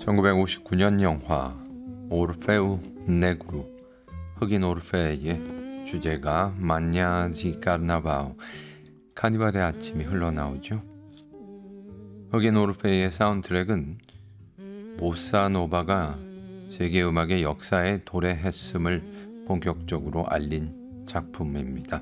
1959년 영화 오르페우 네그루, 흑인 오르페의 주제가 만냐지 까르나바오, 카니발의 아침이 흘러나오죠. 흑인 오르페의 사운드트랙은 보사노바가 세계 음악의 역사에 도래했음을 본격적으로 알린 작품입니다.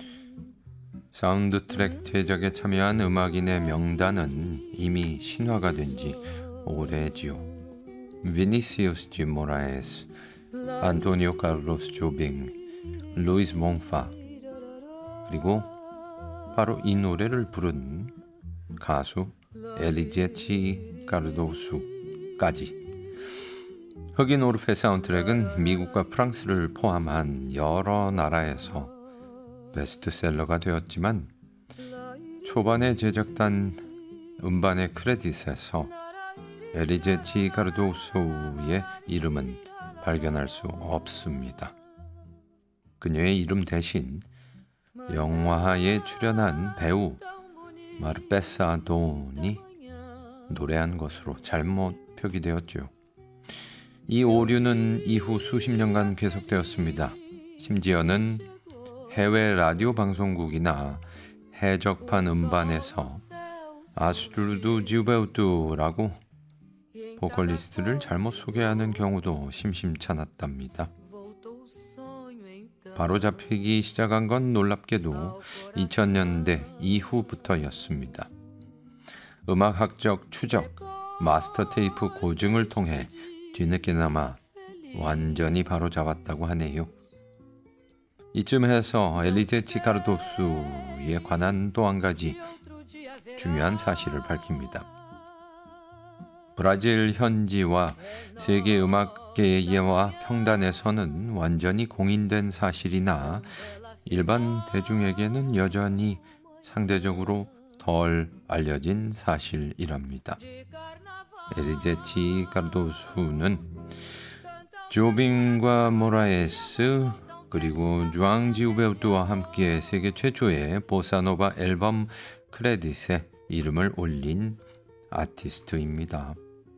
사운드트랙 제작에 참여한 음악인의 명단은 이미 신화가 된 지 오래지요. 비니시우스 지 모라에스, 안토니오 카를로스 조빙, 루이스 몽파, 그리고 바로 이 노래를 부른 가수 엘리제치 카르도수까지. 흑인 오르페 사운드트랙은 미국과 프랑스를 포함한 여러 나라에서 베스트셀러가 되었지만 초반에 제작단 음반의 크레딧에서 엘리제치 카르도소의 이름은 발견할 수 없습니다. 그녀의 이름 대신 영화에 출연한 배우 마르페사 돈이 노래한 것으로 잘못 표기되었죠. 이 오류는 이후 수십 년간 계속되었습니다. 심지어는 해외 라디오 방송국이나 해적판 음반에서 아스투르두 지우베우투라고 보컬리스트를 잘못 소개하는 경우도 심심찮았답니다. 바로잡히기 시작한 건 놀랍게도 2000년대 이후부터였습니다. 음악학적 추적, 마스터 테이프 고증을 통해 뒤늦게나마 완전히 바로잡았다고 하네요. 이쯤에서 엘리제치 카르도수에 관한 또 한 가지 중요한 사실을 밝힙니다. 브라질 현지와 세계 음악계와 평단에서는 완전히 공인된 사실이나 일반 대중에게는 여전히 상대적으로 덜 알려진 사실이랍니다. 엘리제치 카르도수는 조빙과 모라에스 그리고 주앙 지우베우투와 함께 세계 최초의 보사노바 앨범 크레딧에 이름을 올린 아티스트입니다.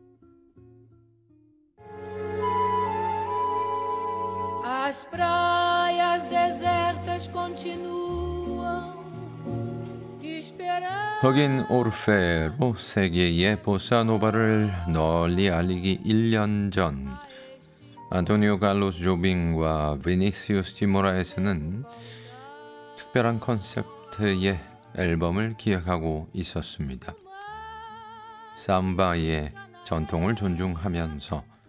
As praias desertas continuam esperando. 흑인 오르페로 세계의 보사노바를 널리 알리기 1년 전 안토니오 칼로스 조빙과 비니시우스 디 모라에스는 특별한 컨셉트의 앨범을 기획하고 있었습니다. 삼바의 전통을 존중하면서